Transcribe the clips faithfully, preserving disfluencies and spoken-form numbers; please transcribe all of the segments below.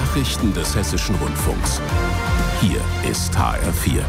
Nachrichten des Hessischen Rundfunks. Hier ist H R vier.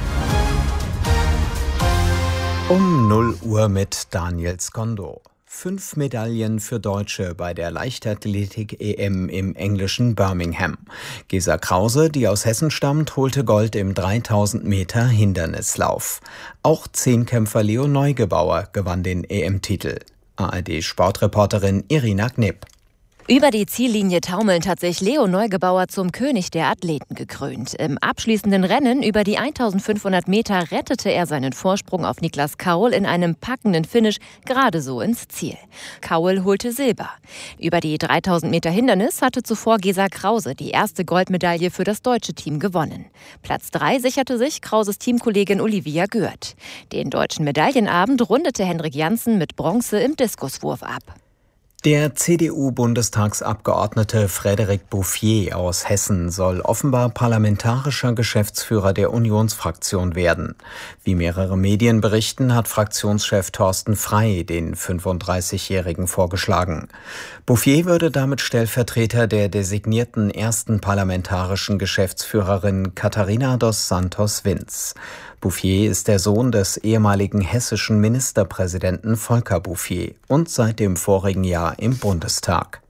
Um null Uhr mit Daniel Skondo. Fünf Medaillen für Deutsche bei der Leichtathletik-E M im englischen Birmingham. Gesa Krause, die aus Hessen stammt, holte Gold im dreitausend Meter Hindernislauf. Auch Zehnkämpfer Leo Neugebauer gewann den E M-Titel. A R D-Sportreporterin Irina Knipp. Über die Ziellinie taumelnd hat sich Leo Neugebauer zum König der Athleten gekrönt. Im abschließenden Rennen über die eintausendfünfhundert Meter rettete er seinen Vorsprung auf Niklas Kaul in einem packenden Finish gerade so ins Ziel. Kaul holte Silber. Über die dreitausend Meter Hindernis hatte zuvor Gesa Krause die erste Goldmedaille für das deutsche Team gewonnen. Platz drei sicherte sich Krauses Teamkollegin Olivia Gürt. Den deutschen Medaillenabend rundete Hendrik Janssen mit Bronze im Diskuswurf ab. Der C D U-Bundestagsabgeordnete Frédéric Bouffier aus Hessen soll offenbar parlamentarischer Geschäftsführer der Unionsfraktion werden. Wie mehrere Medien berichten, hat Fraktionschef Thorsten Frey den fünfunddreißigjährigen vorgeschlagen. Bouffier würde damit Stellvertreter der designierten ersten parlamentarischen Geschäftsführerin Katharina dos Santos Vinz. Bouffier ist der Sohn des ehemaligen hessischen Ministerpräsidenten Volker Bouffier und seit dem vorigen Jahr im Bundestag.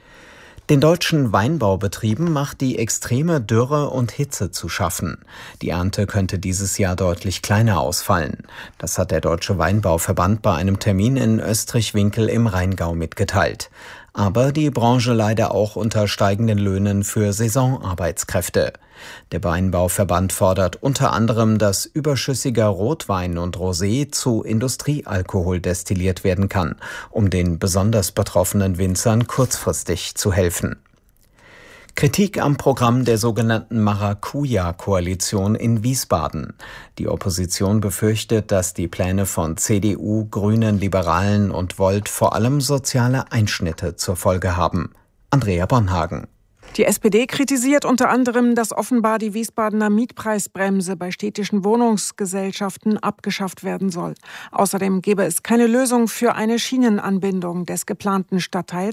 Den deutschen Weinbaubetrieben macht die extreme Dürre und Hitze zu schaffen. Die Ernte könnte dieses Jahr deutlich kleiner ausfallen. Das hat der Deutsche Weinbauverband bei einem Termin in Österreich-Winkel im Rheingau mitgeteilt. Aber die Branche leider auch unter steigenden Löhnen für Saisonarbeitskräfte. Der Weinbauverband fordert unter anderem, dass überschüssiger Rotwein und Rosé zu Industriealkohol destilliert werden kann, um den besonders betroffenen Winzern kurzfristig zu helfen. Kritik am Programm der sogenannten Maracuja-Koalition in Wiesbaden. Die Opposition befürchtet, dass die Pläne von C D U, Grünen, Liberalen und Volt vor allem soziale Einschnitte zur Folge haben. Andrea Bonhagen. Die S P D kritisiert unter anderem, dass offenbar die Wiesbadener Mietpreisbremse bei städtischen Wohnungsgesellschaften abgeschafft werden soll. Außerdem gebe es keine Lösung für eine Schienenanbindung des geplanten Stadtteils